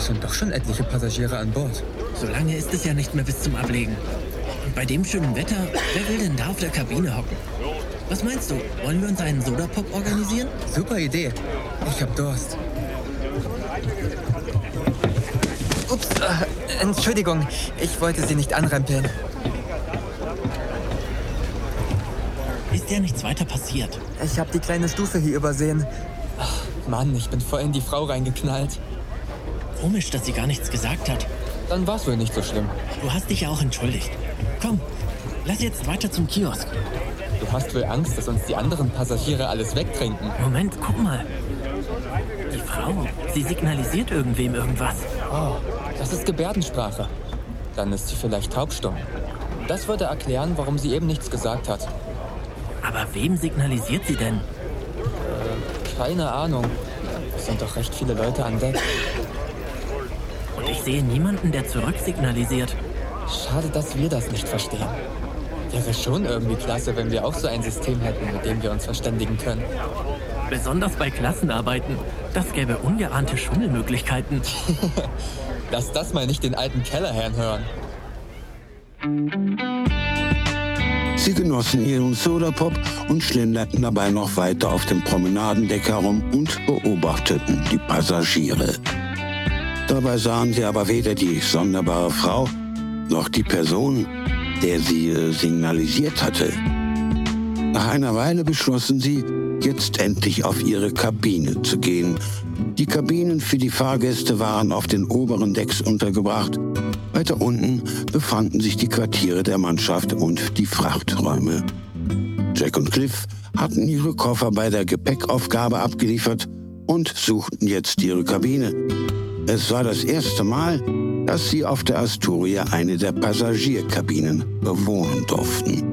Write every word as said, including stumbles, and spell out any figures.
sind doch schon etliche Passagiere an Bord. So lange ist es ja nicht mehr bis zum Ablegen. Und bei dem schönen Wetter, wer will denn da auf der Kabine hocken? Was meinst du, wollen wir uns einen Sodapop organisieren? Super Idee. Ich hab Durst. Ups, äh, Entschuldigung, ich wollte Sie nicht anrempeln. Ist ja nichts weiter passiert. Ich habe die kleine Stufe hier übersehen. Ach, Mann, ich bin voll in die Frau reingeknallt. Komisch, dass sie gar nichts gesagt hat. Dann war's wohl nicht so schlimm. Du hast dich ja auch entschuldigt. Komm, lass jetzt weiter zum Kiosk. Du hast wohl Angst, dass uns die anderen Passagiere alles wegtrinken. Moment, guck mal. Die Frau, sie signalisiert irgendwem irgendwas. Oh, das ist Gebärdensprache. Dann ist sie vielleicht taubstumm. Das würde erklären, warum sie eben nichts gesagt hat. Aber wem signalisiert sie denn? Äh, keine Ahnung. Es sind doch recht viele Leute an Deck. Und ich sehe niemanden, der zurücksignalisiert. Schade, dass wir das nicht verstehen. Wäre schon irgendwie klasse, wenn wir auch so ein System hätten, mit dem wir uns verständigen können. Besonders bei Klassenarbeiten. Das gäbe ungeahnte Schummelmöglichkeiten. Lass das mal nicht den alten Kellerherrn hören. Sie genossen ihren Sodapop und schlenderten dabei noch weiter auf dem Promenadendeck herum und beobachteten die Passagiere. Dabei sahen sie aber weder die sonderbare Frau noch die Person, der sie äh, signalisiert hatte. Nach einer Weile beschlossen sie, jetzt endlich auf ihre Kabine zu gehen. Die Kabinen für die Fahrgäste waren auf den oberen Decks untergebracht. Weiter unten befanden sich die Quartiere der Mannschaft und die Frachträume. Jack und Cliff hatten ihre Koffer bei der Gepäckaufgabe abgeliefert und suchten jetzt ihre Kabine. Es war das erste Mal, dass sie auf der Astoria eine der Passagierkabinen bewohnen durften.